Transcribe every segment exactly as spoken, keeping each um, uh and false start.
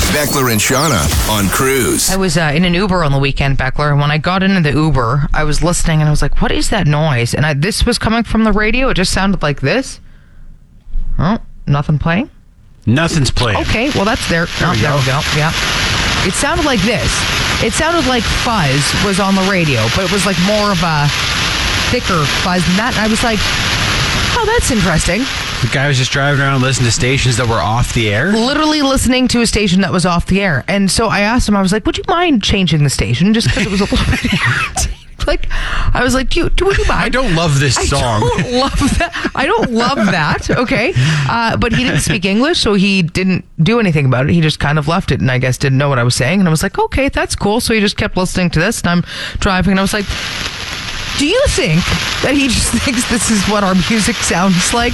Beckler and Shauna on Cruise. I was uh, in an Uber on the weekend, Beckler, and when I got into the Uber, I was listening and I was like, what is that noise? And I, this was coming from the radio. It just sounded like this. Oh, nothing playing? Nothing's playing. Okay, well, that's there. There oh, we there go. we go. Yeah. It sounded like this. It sounded like fuzz was on the radio, but it was like more of a thicker fuzz than that. And I was like, oh, that's interesting. The guy was just driving around listening to stations that were off the air? Literally listening to a station that was off the air. And so I asked him, I was like, would you mind changing the station? Just because it was a little bit irritating. Like, I was like, do you, do would you mind? I don't love this song. I don't love that. I don't love that. Okay. Uh, but he didn't speak English, so he didn't do anything about it. He just kind of left it and I guess didn't know what I was saying. And I was like, okay, that's cool. So he just kept listening to this and I'm driving and I was like, do you think that he just thinks this is what our music sounds like?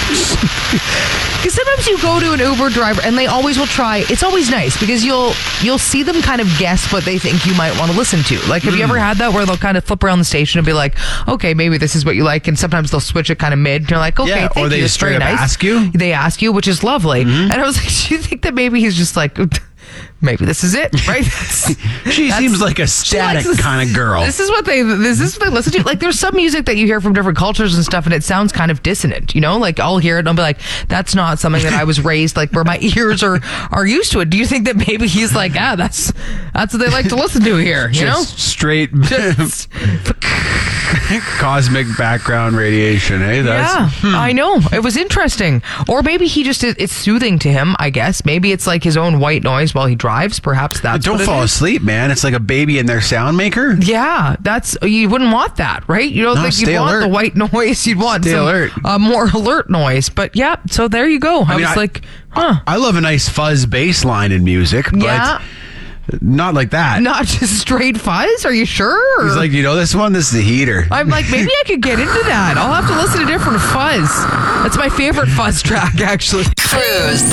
Because sometimes you go to an Uber driver and they always will try. It's always nice because you'll you'll see them kind of guess what they think you might want to listen to. Like, have mm. you ever had that where they'll kind of flip around the station and be like, okay, maybe this is what you like. And sometimes they'll switch it kind of mid. And you're like, okay, yeah, thank or they you. just straight up nice. ask you. They ask you, which is lovely. Mm-hmm. And I was like, do you think that maybe he's just like... Maybe this is it, right? she That's, seems like a static kind of girl. This is what they. This is what they listen to. Like, there's some music that you hear from different cultures and stuff, and it sounds kind of dissonant. You know, like I'll hear it and I'll be like, "That's not something that I was raised like where my ears are are used to it." Do you think that maybe he's like, "Ah, that's that's what they like to listen to here"? You Just know, straight Just, cosmic background radiation. Hey, that's yeah, hmm. I know. It was interesting, or maybe he just it's soothing to him. I guess maybe it's like his own white noise while he drives. Perhaps that's don't what it fall is. asleep, man. It's like a baby in their sound maker. Yeah, that's you wouldn't want that, right? You don't No, think stay you'd want alert. the white noise. You'd want Stay some alert. Uh, more alert noise. But yeah, so there you go. I, I mean, was I- like, huh? I love a nice fuzz bass line in music, but Yeah. not like that. Not just straight fuzz. Are you sure? Or- He's like, you know, this one, this is the heater. I'm like, maybe I could get into that. I'll have to listen to different fuzz. That's my favorite fuzz track, actually. Cruise.